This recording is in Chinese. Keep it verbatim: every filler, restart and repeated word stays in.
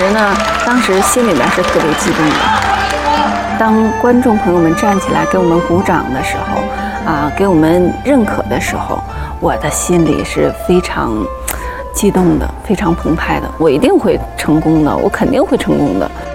实呢，当时心里面是特别激动的。当观众朋友们站起来给我们鼓掌的时候，啊，给我们认可的时候，我的心里是非常激动的，非常澎湃的。我一定会成功的，我肯定会成功的。